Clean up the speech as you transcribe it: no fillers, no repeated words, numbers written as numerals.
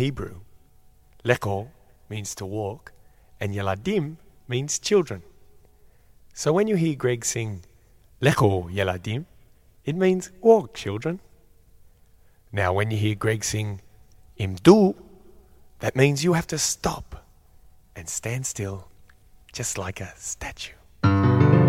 Hebrew, Leko means to walk, and Yeladim means children. So when you hear Greg sing Leko Yeladim, it means walk, children. Now when you hear Greg sing Imdu, that means you have to stop and stand still, just like a statue.